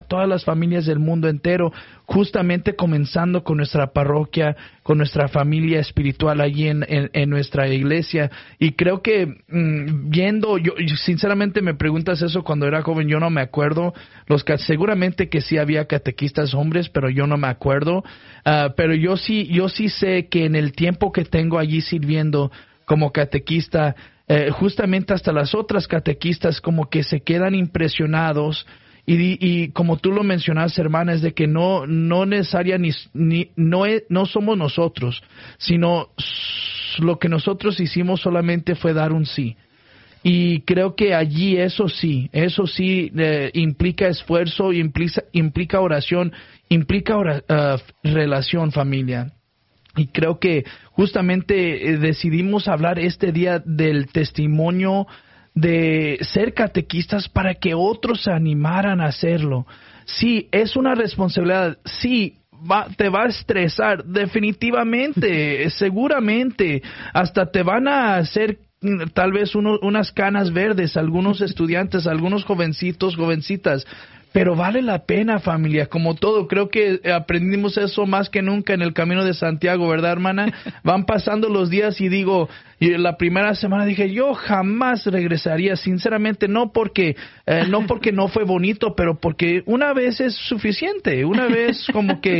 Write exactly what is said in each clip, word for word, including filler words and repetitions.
todas las familias del mundo entero, justamente comenzando con nuestra parroquia, con nuestra familia espiritual allí en, en, en nuestra iglesia. Y creo que mmm, viendo, yo sinceramente me preguntas eso cuando era joven, yo no me acuerdo, los seguramente que sí había catequistas hombres, pero yo no me acuerdo, uh, pero yo sí, yo sí sé que en el tiempo que tengo allí sirviendo como catequista, eh, justamente hasta las otras catequistas como que se quedan impresionados. Y, y como tú lo mencionas, hermana, es de que no no necesaria ni, ni no es, no somos nosotros, sino lo que nosotros hicimos solamente fue dar un sí. Y creo que allí eso sí, eso sí eh, implica esfuerzo, implica implica oración, implica ora, uh, relación, familia. Y creo que justamente eh, decidimos hablar este día del testimonio de ser catequistas para que otros se animaran a hacerlo. Sí, es una responsabilidad, sí, va, te va a estresar, definitivamente, seguramente, hasta te van a hacer tal vez uno, unas canas verdes, algunos estudiantes, algunos jovencitos, jovencitas, pero vale la pena, familia, como todo. Creo que aprendimos eso más que nunca en el Camino de Santiago, ¿verdad, hermana? Van pasando los días y digo, y la primera semana dije, yo jamás regresaría, sinceramente, no porque eh, no porque no fue bonito, pero porque una vez es suficiente, una vez como que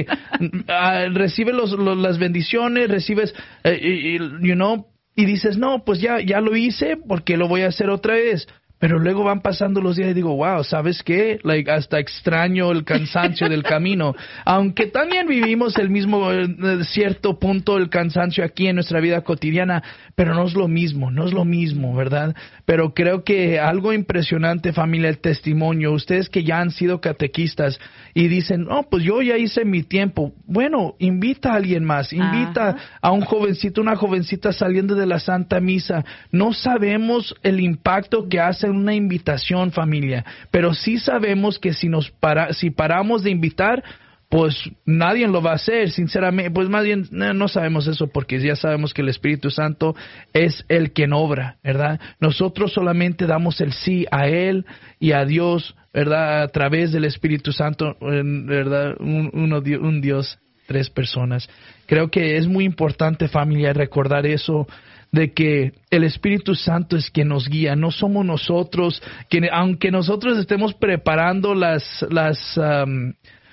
uh, recibes los, los, las bendiciones, recibes, uh, y, y, you know, y dices, no, pues ya, ya lo hice, porque lo voy a hacer otra vez. Pero luego van pasando los días y digo, wow, ¿sabes qué? Like, hasta extraño el cansancio del camino. Aunque también vivimos el mismo, eh, cierto punto, el cansancio aquí en nuestra vida cotidiana, pero no es lo mismo, no es lo mismo, ¿verdad? Pero creo que algo impresionante, familia, el testimonio. Ustedes que ya han sido catequistas y dicen, no, pues yo ya hice mi tiempo. Bueno, invita a alguien más, invita Ajá. a un jovencito, una jovencita saliendo de la Santa Misa. No sabemos el impacto que hace una invitación, familia, pero sí sabemos que si nos para, si paramos de invitar, pues nadie lo va a hacer, sinceramente. Pues más bien no, no sabemos eso, porque ya sabemos que el Espíritu Santo es el quien obra, ¿verdad? Nosotros solamente damos el sí a Él y a Dios, ¿verdad? A través del Espíritu Santo, ¿verdad? Un, uno, un Dios, tres personas. Creo que es muy importante, familia, recordar eso, de que el Espíritu Santo es quien nos guía, no somos nosotros, quien, aunque nosotros estemos preparando las las um,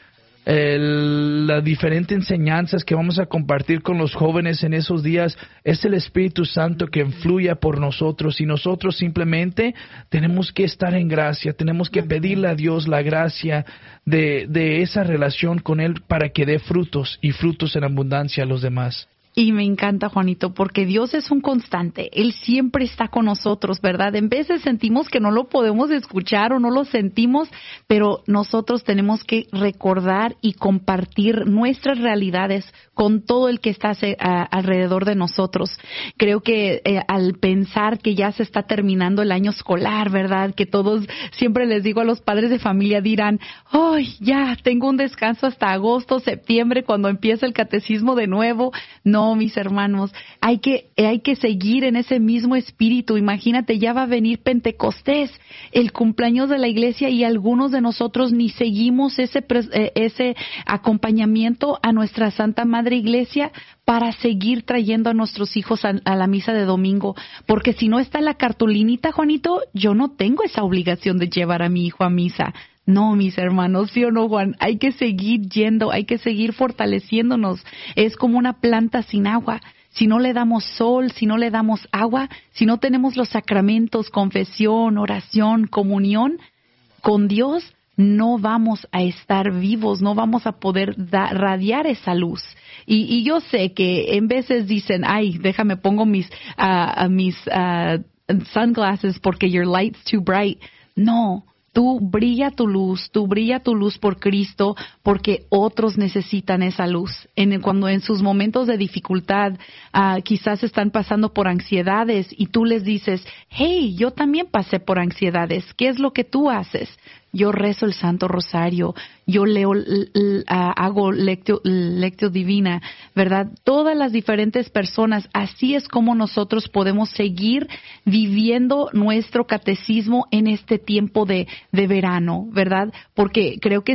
el, las diferentes enseñanzas que vamos a compartir con los jóvenes en esos días, es el Espíritu Santo que influye por nosotros, y nosotros simplemente tenemos que estar en gracia, tenemos que pedirle a Dios la gracia de, de esa relación con Él para que dé frutos y frutos en abundancia a los demás. Y me encanta, Juanito, porque Dios es un constante. Él siempre está con nosotros, ¿verdad? En veces sentimos que no lo podemos escuchar o no lo sentimos, pero nosotros tenemos que recordar y compartir nuestras realidades con todo el que está a, alrededor de nosotros. Creo que eh, al pensar que ya se está terminando el año escolar, ¿verdad? Que todos, siempre les digo a los padres de familia, dirán, ¡ay, ya, tengo un descanso hasta agosto, septiembre, cuando empieza el catecismo de nuevo! No, mis hermanos, hay que, hay que seguir en ese mismo espíritu. Imagínate, ya va a venir Pentecostés, el cumpleaños de la iglesia, y algunos de nosotros ni seguimos ese, ese acompañamiento a nuestra Santa Madre Iglesia para seguir trayendo a nuestros hijos a, a la misa de domingo. Porque si no está la cartulinita, Juanito, yo no tengo esa obligación de llevar a mi hijo a misa. No, mis hermanos, ¿sí o no, Juan? Hay que seguir yendo, hay que seguir fortaleciéndonos. Es como una planta sin agua. Si no le damos sol, si no le damos agua, si no tenemos los sacramentos, confesión, oración, comunión con Dios, no vamos a estar vivos, no vamos a poder da, radiar esa luz. Y, y yo sé que en veces dicen, ay, déjame pongo mis, uh, mis uh, sunglasses porque your light's too bright. No. Tú brilla tu luz, tú brilla tu luz por Cristo, porque otros necesitan esa luz. En, cuando en sus momentos de dificultad uh, quizás están pasando por ansiedades y tú les dices, hey, yo también pasé por ansiedades, ¿qué es lo que tú haces? Yo rezo el Santo Rosario, yo leo, l, l, uh, hago lectio, lectio divina, ¿verdad? Todas las diferentes personas, así es como nosotros podemos seguir viviendo nuestro catecismo en este tiempo de, de verano, ¿verdad? Porque creo que